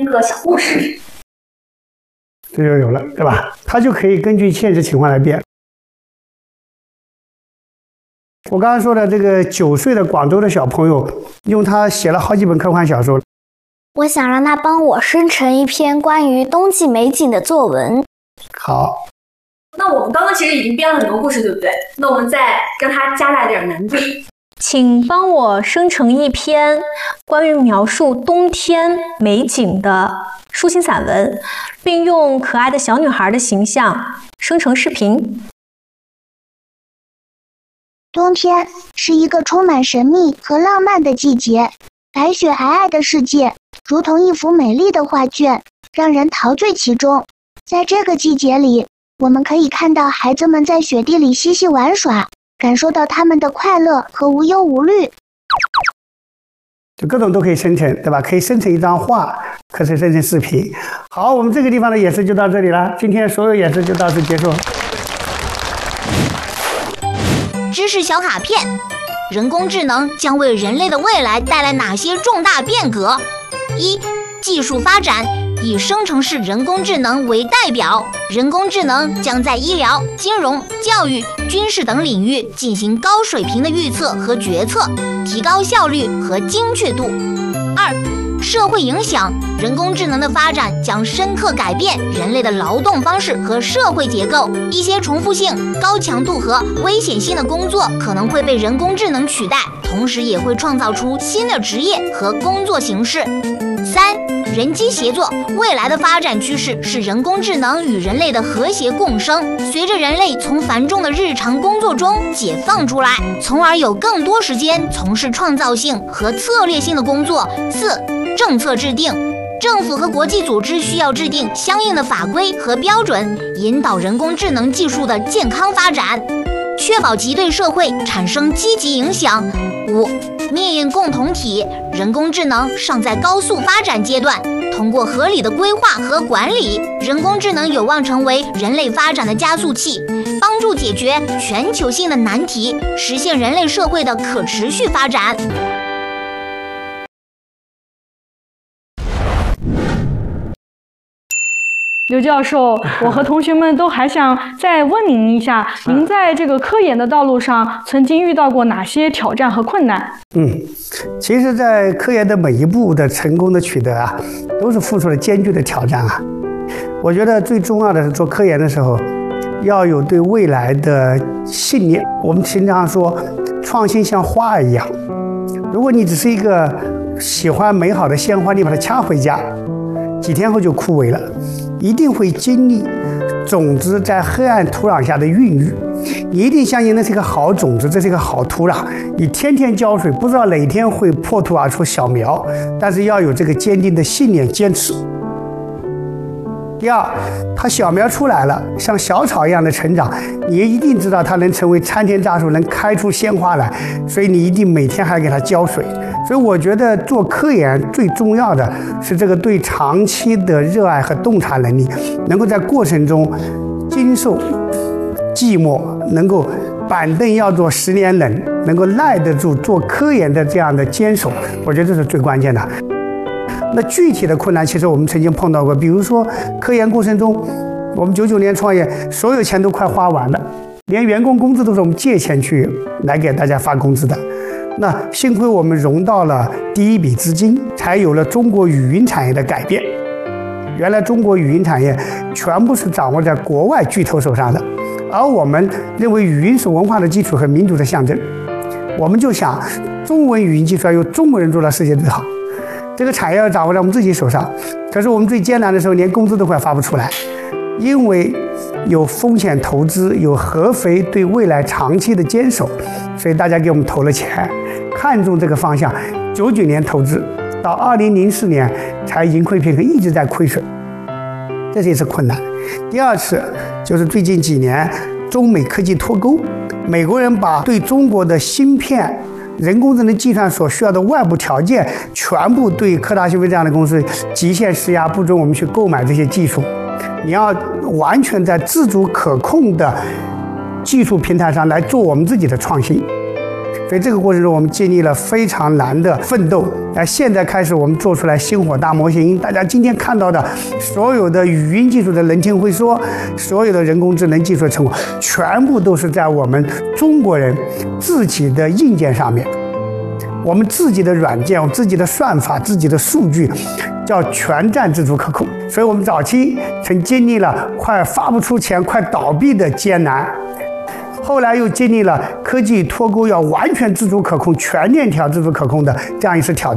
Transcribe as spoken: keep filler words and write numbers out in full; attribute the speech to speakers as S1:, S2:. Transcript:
S1: 个小故事，
S2: 这就有了，对吧？它就可以根据现实情况来变。我刚刚说的这个九岁的广州的小朋友，用他写了好几本科幻小说。
S3: 我想让他帮我生成一篇关于冬季美景的作文。
S2: 好。
S1: 那我们刚刚其实已经编了很多故事，对不对？那我们再让他加大点难度。
S4: 请帮我生成一篇关于描述冬天美景的抒情散文，并用可爱的小女孩的形象生成视频。
S5: 冬天是一个充满神秘和浪漫的季节，白雪皑皑的世界如同一幅美丽的画卷，让人陶醉其中。在这个季节里，我们可以看到孩子们在雪地里嬉戏玩耍，感受到他们的快乐和无忧无虑。
S2: 就各种都可以生成，对吧？可以生成一张画，可以生成视频。好，我们这个地方的演示就到这里了，今天所有演示就到此结束。
S6: 知识小卡片：人工智能将为人类的未来带来哪些重大变革？一、技术发展以生成式人工智能为代表，人工智能将在医疗、金融、教育、军事等领域进行高水平的预测和决策，提高效率和精确度。二、社会影响，人工智能的发展将深刻改变人类的劳动方式和社会结构，一些重复性、高强度和危险性的工作可能会被人工智能取代，同时也会创造出新的职业和工作形式。三、人机协作，未来的发展趋势是人工智能与人类的和谐共生，随着人类从繁重的日常工作中解放出来，从而有更多时间从事创造性和策略性的工作。四、政策制定，政府和国际组织需要制定相应的法规和标准，引导人工智能技术的健康发展，确保其对社会产生积极影响。五、命运共同体，人工智能尚在高速发展阶段，通过合理的规划和管理，人工智能有望成为人类发展的加速器，帮助解决全球性的难题，实现人类社会的可持续发展。
S7: 刘教授，我和同学们都还想再问您一下，您在这个科研的道路上曾经遇到过哪些挑战和困难？
S2: 嗯，其实在科研的每一步的成功的取得啊，都是付出了艰巨的挑战啊。我觉得最重要的是做科研的时候要有对未来的信念。我们经常说创新像花一样，如果你只是一个喜欢美好的鲜花，你把它掐回家，几天后就枯萎了，一定会经历种子在黑暗土壤下的孕育。你一定相信那是一个好种子，这是一个好土壤，你天天浇水，不知道哪天会破土而出小苗，但是要有这个坚定的信念，坚持。第二，它小苗出来了，像小草一样的成长，你一定知道它能成为参天大树，能开出鲜花来，所以你一定每天还给它浇水。所以我觉得做科研最重要的是这个对长期的热爱和洞察能力，能够在过程中经受寂寞，能够板凳要做十年冷，能够耐得住做科研的这样的坚守，我觉得这是最关键的。那具体的困难其实我们曾经碰到过，比如说科研过程中，我们九九年创业，所有钱都快花完了，连员工工资都是我们借钱去来给大家发工资的。那幸亏我们融到了第一笔资金，才有了中国语音产业的改变。原来中国语音产业全部是掌握在国外巨头手上的，而我们认为语音是文化的基础和民族的象征，我们就想中文语音技术要由中国人做到世界最好，这个产业要掌握在我们自己手上。可是我们最艰难的时候，连工资都快发不出来，因为有风险投资，有合肥对未来长期的坚守，所以大家给我们投了钱，看中这个方向。九九年投资，到二零零四年才盈亏平衡，一直在亏损，这是一次困难。第二次就是最近几年中美科技脱钩，美国人把对中国的芯片、人工智能计算所需要的外部条件，全部对科大讯飞这样的公司极限施压，不准我们去购买这些技术。你要完全在自主可控的技术平台上来做我们自己的创新。 所以这个过程中，我们经历了非常难的奋斗。那现在开始，我们做出来星火大模型，大家今天看到的所有的语音技术的能听会说，所有的人工智能技术的成果，全部都是在我们中国人自己的硬件上面。我们自己的软件，我们自己的算法，自己的数据，叫全站自主可控。所以我们早期曾经历了快发不出钱、快倒闭的艰难，后来又经历了科技脱钩要完全自主可控、全链条自主可控的这样一次挑战。